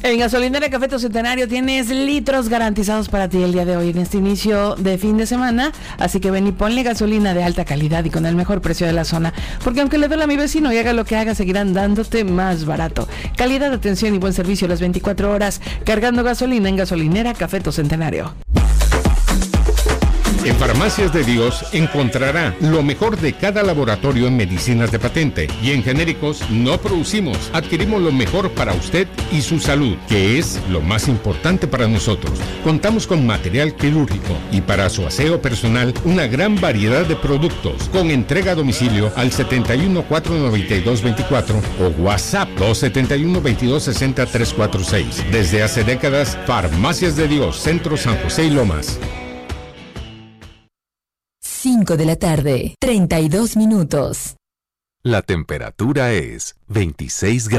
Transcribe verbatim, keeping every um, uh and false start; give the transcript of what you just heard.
En Gasolinera Café Centenario tienes litros garantizados para ti el día de hoy en este inicio de fin de semana, así que ven y ponle gasolina de alta calidad y con el mejor precio de la zona, porque aunque le duele a mi vecino y haga lo que haga, seguirán dándote más barato. Calidad, atención y buen servicio las veinticuatro horas, cargando gasolina en Gasolinera Café Centenario. En Farmacias de Dios encontrará lo mejor de cada laboratorio en medicinas de patente, y en genéricos no producimos, adquirimos lo mejor para usted y su salud, que es lo más importante para nosotros. Contamos con material quirúrgico y para su aseo personal una gran variedad de productos, con entrega a domicilio al setenta y uno, cuatrocientos noventa y dos, veinticuatro o WhatsApp dos setenta y uno, veintidós sesenta, trescientos cuarenta y seis. Desde hace décadas, Farmacias de Dios, Centro San José y Lomas. cinco de la tarde, treinta y dos minutos. La temperatura es veintiséis grados.